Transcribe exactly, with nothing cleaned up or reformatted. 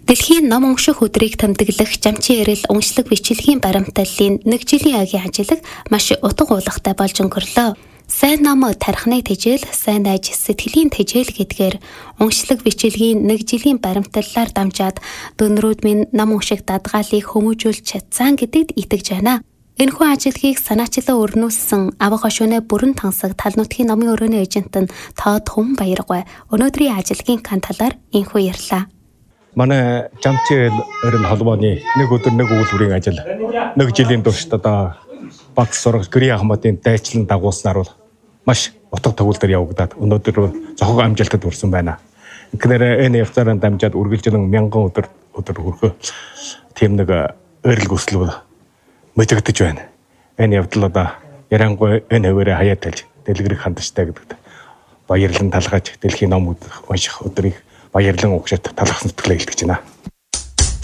Дэлхийн ном унших өдрийг тэмдэглэх жамчин ярил уншлаг бичлэгийн баримтлалын нэг жилийн агийн ажил маш утга уулахтай болж өнгөрлөө. Сайн ном тархины тэжээл, сайн аж сэтгэлийн тэжээл гэдгээр уншлаг бичлэгийн нэг жилийн баримтлалаар дамжаад дөнрүүд минь ном унших дадгаалыг хүмүүжүүлж чадсан гэдэгт итгэж байна. Энэхүү ажилхийг санаачлан өрнүүлсэн авах хошууны бүрэн тансаг тал нутгийн номын өрөөний эжент нь Тод Хүн Баяргой өнөөдрийн ажилгийн кан талаар инхүү ярьлаа. Манай жамчин ярил холбооны нэг өдөр нэг үйлдвэрийн ажил нэг жилийн турш одоо багц сурах Гэрийн Ахмадын дайчлан дагуулснаар бол маш утга төгөлдөр явагдаад өнөөдөр зохиг амжилтад хүрсэн байна. Инхээр энэ явцаараа дамжаад үргэлжлэн мянган өдөр өдөр хүрхөө тийм нэг өрил гүйцэл мэдэгдэж байна. Энэ явдал одоо ярангуй энэ хөвөрөө хаяа талж дэлгэрэх хандштай гэдэгт баярлан талгаж дэлхийн ном унших өдрийг баярлан угшаад талхах сэтгэлээ илтгэж байна.